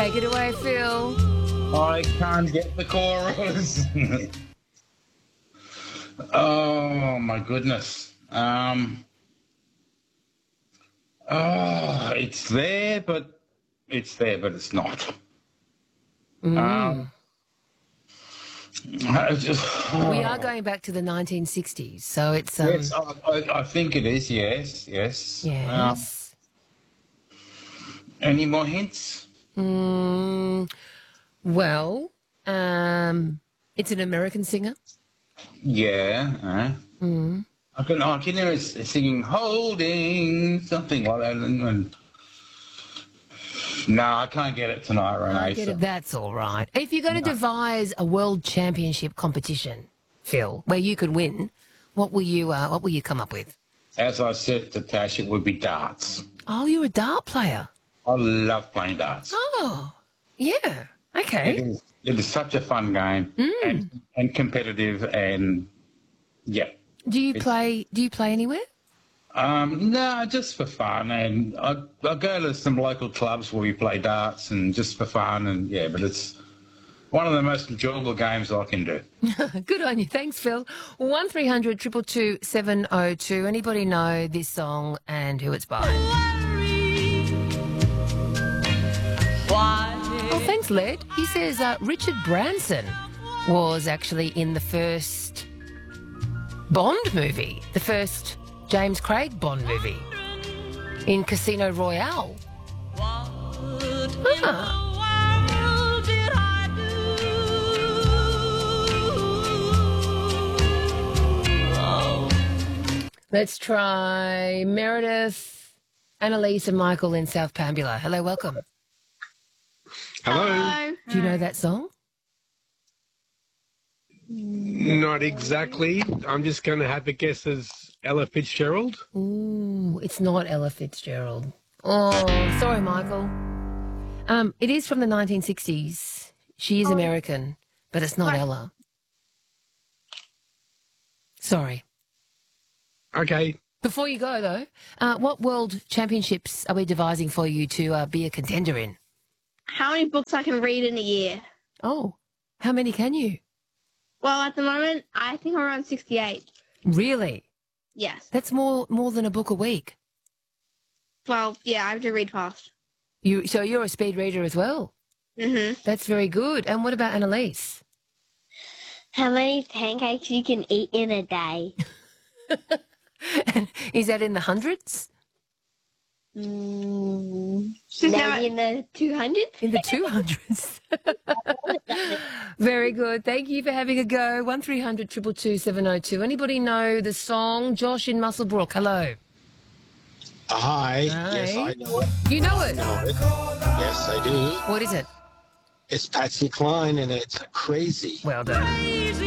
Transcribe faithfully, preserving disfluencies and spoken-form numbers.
Take it away, Phil. I can't get the chorus. Oh, my goodness. Um, oh, it's there, but it's there, but it's not. Mm. Um, I just, oh. We are going back to the nineteen sixties, so it's... Um, Yes, I, I, I think it is, yes, yes. Yes. Um, any more hints? Mm, well, um, it's an American singer. Yeah. Uh, Mm. I can, I can hear it singing "Holding" something like that. And, and, no, I can't get it tonight, Renee. I get so- it. That's all right. If you're going to No. devise a world championship competition, Phil, where you could win, what will you uh, what will you come up with? As I said to Tash, it would be darts. Oh, you're a dart player. I love playing darts. Oh, yeah. It Okay. is, it is such a fun game Mm. and, and competitive, and yeah. Do you It's- play? Do you play anywhere? Um, no, just for fun, and I, I go to some local clubs where we play darts, and just for fun, and yeah. But it's one of the most enjoyable games I can do. Good on you. Thanks, Phil. One three hundred two two two seven oh two. Anybody know this song and who it's by? Oh, thanks, Led. He says uh, Richard Branson was actually in the first Bond movie, the first James Craig Bond movie, in Casino Royale. Ah. Let's try Meredith, Annalise and Michael in South Pambula. Hello, welcome. Hello. Do you know that song? Not exactly. I'm just going to have a guess as Ella Fitzgerald. Ooh, it's not Ella Fitzgerald. Oh, sorry, Michael. Um, it is from the nineteen sixties. She is American, but it's not Ella. Sorry. Okay. Before you go, though, uh, what world championships are we devising for you to uh, be a contender in? How many books I can read in a year? Oh, how many can you? Well, at the moment, I think I'm around sixty-eight. Really? Yes. That's more more than a book a week. Well, yeah, I have to read fast. You so you're a speed reader as well. Mm-hmm. That's very good. And what about Annalise? How many pancakes you can eat in a day? Is that in the hundreds? Mm, She's maybe now- in the two hundred? In the two hundreds. Very good. Thank you for having a go. One three hundred two two two seven oh two. Anybody know the song? Josh in Musselbrook. Hello. Hi. Hi. Yes, I know it. You know it? know it. Yes, I do. What is it? It's Patsy Cline, and it's Crazy. Well done.